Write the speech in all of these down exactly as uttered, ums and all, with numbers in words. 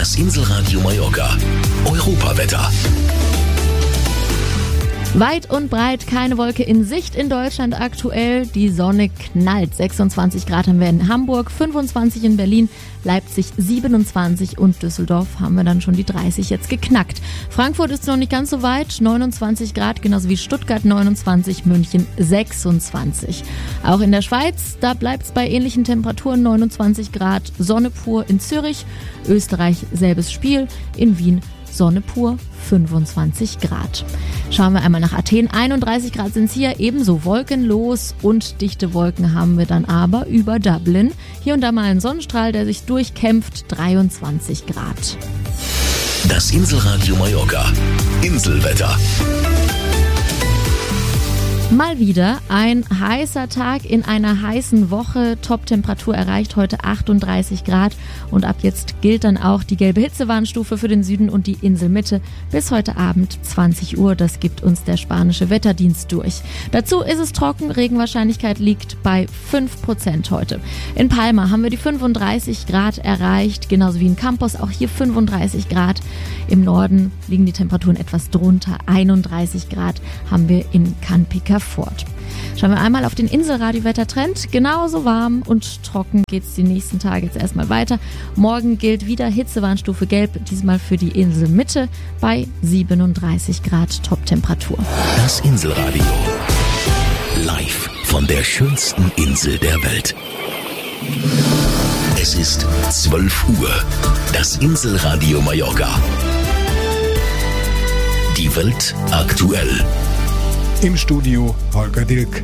Das Inselradio Mallorca. Europawetter. Weit und breit keine Wolke in Sicht in Deutschland aktuell. Die Sonne knallt. sechsundzwanzig Grad haben wir in Hamburg, fünfundzwanzig in Berlin, Leipzig siebenundzwanzig und Düsseldorf haben wir dann schon die dreißig jetzt geknackt. Frankfurt ist noch nicht ganz so weit, neunundzwanzig Grad, genauso wie Stuttgart neunundzwanzig, München sechsundzwanzig. Auch in der Schweiz, da bleibt es bei ähnlichen Temperaturen, neunundzwanzig Grad, Sonne pur in Zürich, Österreich selbes Spiel, in Wien Sonne pur, fünfundzwanzig Grad. Schauen wir einmal nach Athen, einunddreißig Grad sind es hier, ebenso wolkenlos und dichte Wolken haben wir dann aber über Dublin. Hier und da mal ein Sonnenstrahl, der sich durchkämpft, dreiundzwanzig Grad. Das Inselradio Mallorca. Inselwetter. Mal wieder ein heißer Tag in einer heißen Woche. Top-Temperatur erreicht heute achtunddreißig Grad und ab jetzt gilt dann auch die gelbe Hitzewarnstufe für den Süden und die Inselmitte bis heute Abend zwanzig Uhr. Das gibt uns der spanische Wetterdienst durch. Dazu ist es trocken, Regenwahrscheinlichkeit liegt bei fünf Prozent heute. In Palma haben wir die fünfunddreißig Grad erreicht, genauso wie in Campos, auch hier fünfunddreißig Grad. Im Norden liegen die Temperaturen etwas drunter, einunddreißig Grad haben wir in Canpica Fort. Schauen wir einmal auf den Inselradio-Wettertrend. Genauso warm und trocken geht es die nächsten Tage jetzt erstmal weiter. Morgen gilt wieder Hitzewarnstufe Gelb, diesmal für die Inselmitte bei siebenunddreißig Grad Top-Temperatur. Das Inselradio. Live von der schönsten Insel der Welt. Es ist zwölf Uhr. Das Inselradio Mallorca. Die Welt aktuell. Im Studio Holger Dilk.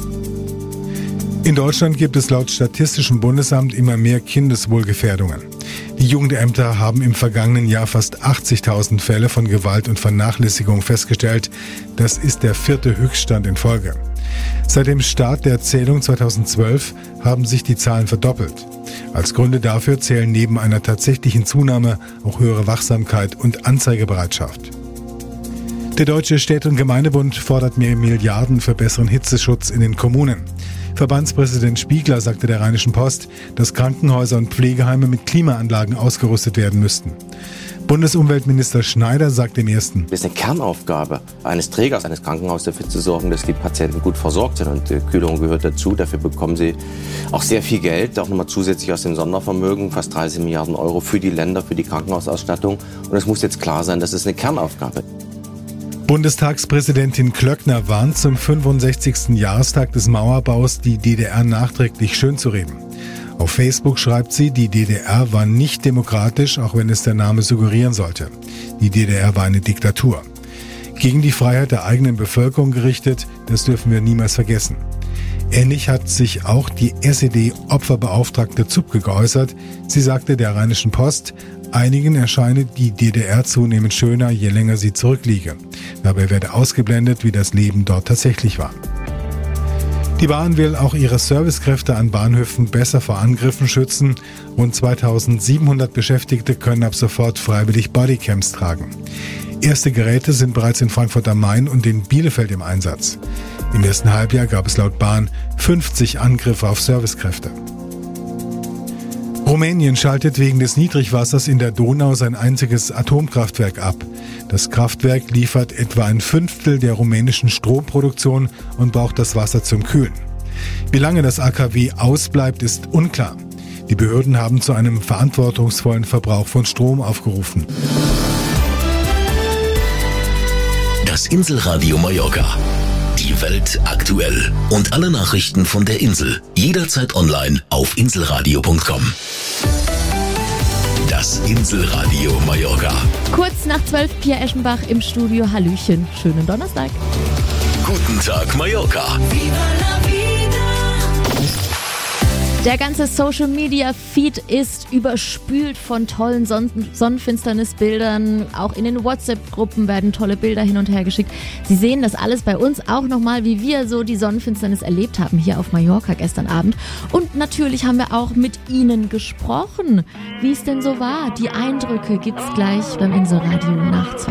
In Deutschland gibt es laut Statistischem Bundesamt immer mehr Kindeswohlgefährdungen. Die Jugendämter haben im vergangenen Jahr fast achtzigtausend Fälle von Gewalt und Vernachlässigung festgestellt. Das ist der vierte Höchststand in Folge. Seit dem Start der Zählung zweitausendzwölf haben sich die Zahlen verdoppelt. Als Gründe dafür zählen neben einer tatsächlichen Zunahme auch höhere Wachsamkeit und Anzeigebereitschaft. Der Deutsche Städte- und Gemeindebund fordert mehr Milliarden für besseren Hitzeschutz in den Kommunen. Verbandspräsident Spiegler sagte der Rheinischen Post, dass Krankenhäuser und Pflegeheime mit Klimaanlagen ausgerüstet werden müssten. Bundesumweltminister Schneider sagt im Ersten: Es ist eine Kernaufgabe eines Trägers eines Krankenhauses dafür zu sorgen, dass die Patienten gut versorgt sind. Und die Kühlung gehört dazu. Dafür bekommen sie auch sehr viel Geld, auch nochmal zusätzlich aus dem Sondervermögen, fast dreißig Milliarden Euro für die Länder, für die Krankenhausausstattung. Und es muss jetzt klar sein, das ist eine Kernaufgabe. Bundestagspräsidentin Klöckner warnt, zum fünfundsechzigsten Jahrestag des Mauerbaus die D D R nachträglich schönzureden. Auf Facebook schreibt sie, die D D R war nicht demokratisch, auch wenn es der Name suggerieren sollte. Die D D R war eine Diktatur. Gegen die Freiheit der eigenen Bevölkerung gerichtet, das dürfen wir niemals vergessen. Ähnlich hat sich auch die S E D-Opferbeauftragte Zupke geäußert. Sie sagte der Rheinischen Post, einigen erscheine die D D R zunehmend schöner, je länger sie zurückliege. Dabei werde ausgeblendet, wie das Leben dort tatsächlich war. Die Bahn will auch ihre Servicekräfte an Bahnhöfen besser vor Angriffen schützen. Rund zweitausendsiebenhundert Beschäftigte können ab sofort freiwillig Bodycams tragen. Erste Geräte sind bereits in Frankfurt am Main und in Bielefeld im Einsatz. Im ersten Halbjahr gab es laut Bahn fünfzig Angriffe auf Servicekräfte. Rumänien schaltet wegen des Niedrigwassers in der Donau sein einziges Atomkraftwerk ab. Das Kraftwerk liefert etwa ein Fünftel der rumänischen Stromproduktion und braucht das Wasser zum Kühlen. Wie lange das A K W ausbleibt, ist unklar. Die Behörden haben zu einem verantwortungsvollen Verbrauch von Strom aufgerufen. Das Inselradio Mallorca. Die Welt aktuell. Und alle Nachrichten von der Insel. Jederzeit online auf inselradio punkt com. Das Inselradio Mallorca. Kurz nach zwölf, Pia Eschenbach im Studio. Hallöchen, schönen Donnerstag. Guten Tag Mallorca. Der ganze Social-Media-Feed ist überspült von tollen Son- Sonnenfinsternisbildern. Auch in den WhatsApp-Gruppen werden tolle Bilder hin und her geschickt. Sie sehen das alles bei uns auch nochmal, wie wir so die Sonnenfinsternis erlebt haben hier auf Mallorca gestern Abend. Und natürlich haben wir auch mit Ihnen gesprochen, wie es denn so war. Die Eindrücke gibt's gleich beim Inselradio nach